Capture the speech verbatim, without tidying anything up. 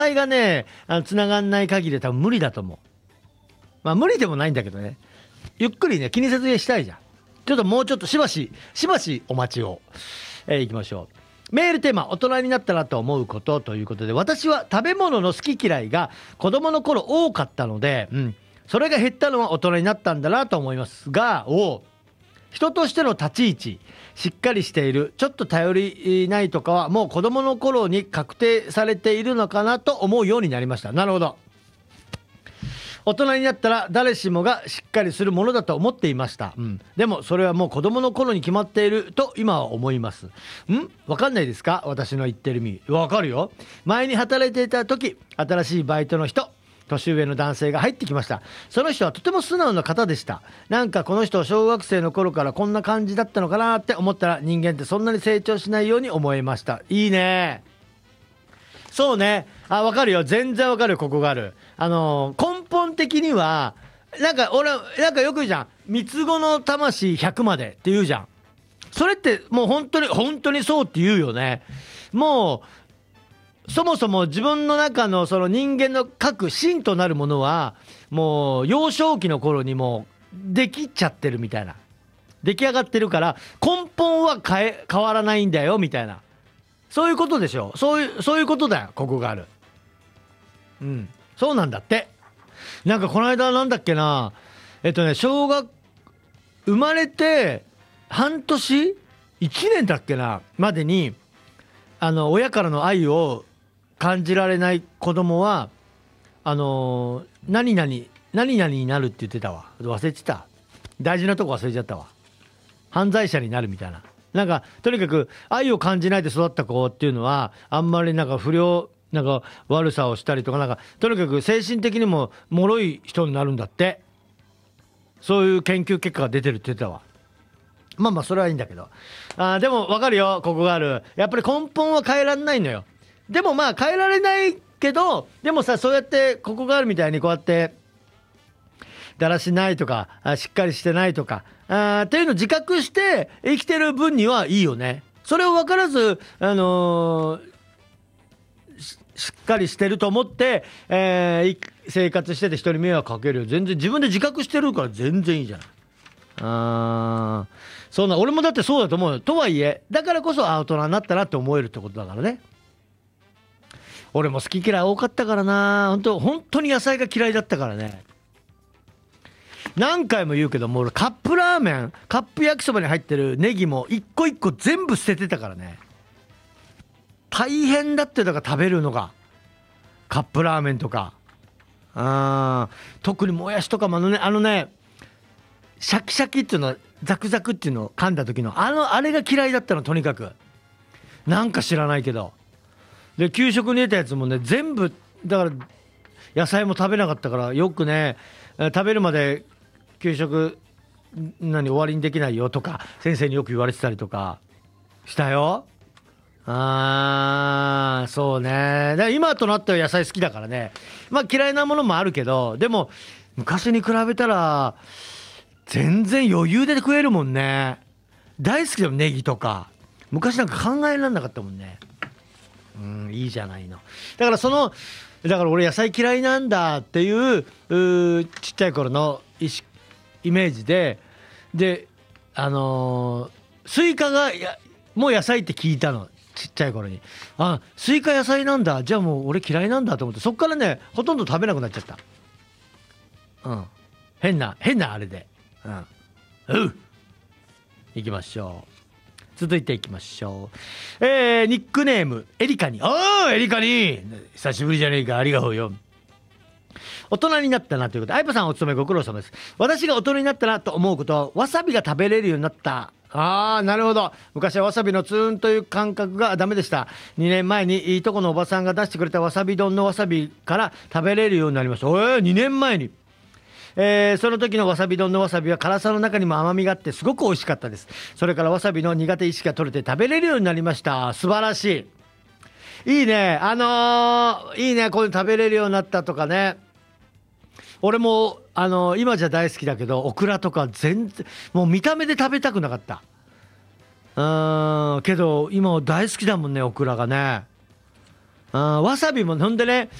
Wi-Fi がね、あの繋がんない限りは多分無理だと思う。まあ無理でもないんだけどね。ゆっくりね、気にせずしたいじゃん。ちょっともうちょっとしばし、しばしお待ちを。えー、いきましょう。メールテーマ、大人になったらと思うことということで、私は食べ物の好き嫌いが子供の頃多かったので、うん、それが減ったのは大人になったんだなと思いますが、お人としての立ち位置、しっかりしている、ちょっと頼りないとかはもう子供の頃に確定されているのかなと思うようになりました。なるほど。大人になったら誰しもがしっかりするものだと思っていました、うん、でもそれはもう子供の頃に決まっていると今は思います。んわかんないですか、私の言ってる意味。わかるよ。前に働いていた時、新しいバイトの人、年上の男性が入ってきました。その人はとても素直な方でした。なんかこの人小学生の頃からこんな感じだったのかなって思ったら、人間ってそんなに成長しないように思いました。いいね。そうね。あ、わかるよ。全然わかるよ。ここがある。あのー、根本的には、なんか俺、なんかよく言うじゃん。三つ子の魂ひゃくまでって言うじゃん。それってもう本当に、本当にそうって言うよね。もう、そもそも自分の中のその人間の核心となるものは、もう幼少期の頃にもうできちゃってるみたいな。出来上がってるから、根本は変え、変わらないんだよ、みたいな。そういうことでしょ。そういう、そういうことだよ、ここがある。うん。そうなんだって。なんかこの間なんだっけな、えっとね、小学、生まれて半年 ?いち 年だっけなまでに、あの、親からの愛を感じられない子供は、あの、何々、何々になるって言ってたわ。忘れてた。大事なとこ忘れちゃったわ。犯罪者になるみたいな。なんかとにかく愛を感じないで育った子っていうのはあんまりなんか不良なんか悪さをしたりとか、なんかとにかく精神的にも脆い人になるんだって。そういう研究結果が出てるって言ってたわ。まあまあそれはいいんだけど、あでも分かるよ。ここがある。やっぱり根本は変えられないのよ。でもまあ変えられないけど、でもさ、そうやってここがあるみたいにこうやってだらしないとかしっかりしてないとかあっていうのを自覚して生きてる分にはいいよね。それを分からず、あのー、し, しっかりしてると思って、えー、生活してて人に迷惑かけるよ。全然自分で自覚してるから全然いいじゃない。あそんな俺もだってそうだと思うよ。とはいえだからこそ大人になったなって思えるってことだからね。俺も好き嫌い多かったからな。本当本当に野菜が嫌いだったからね。何回も言うけども、俺カップラーメン、カップ焼きそばに入ってるネギも一個一個全部捨ててたからね。大変だって。だから食べるのがカップラーメンとか、あ特にもやしとかもあのね、あのねシャキシャキっていうの、ザクザクっていうのを噛んだ時のあのあれが嫌いだったの。とにかくなんか知らないけど。で給食に出たやつもね全部だから野菜も食べなかったから、よくね食べるまで給食何終わりにできないよとか先生によく言われてたりとかしたよ。あーそうね。だから今となっては野菜好きだからね。まあ嫌いなものもあるけど、でも昔に比べたら全然余裕で食えるもんね。大好きだよネギとか。昔なんか考えられなかったもんね。うんいいじゃないの。だからそのだから俺野菜嫌いなんだっていう、うちっちゃい頃の意識イメージで、であのー、スイカがやもう野菜って聞いたのちっちゃい頃に。あスイカ野菜なんだ、じゃあもう俺嫌いなんだと思って、そっからねほとんど食べなくなっちゃった。うん変な変なあれで。うんういきましょう。続いていきましょう。えー、ニックネームエリカに。ああエリカに久しぶりじゃねえか。ありがとうよ。大人になったなということで、あいぱさんお勤めご苦労様です。私が大人になったなと思うことは、わさびが食べれるようになった。ああなるほど。昔はわさびのツーンという感覚がダメでした。にねんまえにいいとこのおばさんが出してくれたわさび丼のわさびから食べれるようになりました。えー、にねんまえに、えー、その時のわさび丼のわさびは辛さの中にも甘みがあってすごく美味しかったです。それからわさびの苦手意識が取れて食べれるようになりました。素晴らしい。いいね。あのー、いいね。こういう食べれるようになったとかね。俺もあの今じゃ大好きだけどオクラとか全然もう見た目で食べたくなかった。うーんけど今大好きだもんねオクラがね。 あーわさびもほんでね